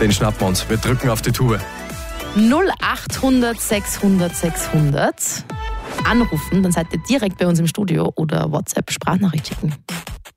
Den schnappen wir uns. Wir drücken auf die Tube. 0800 600 600. Anrufen, dann seid ihr direkt bei uns im Studio oder WhatsApp Sprachnachricht schicken.